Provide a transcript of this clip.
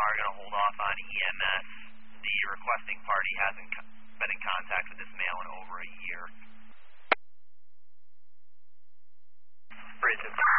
are going to hold off on EMS. The requesting party hasn't been in contact with this mail in over a year. Bridge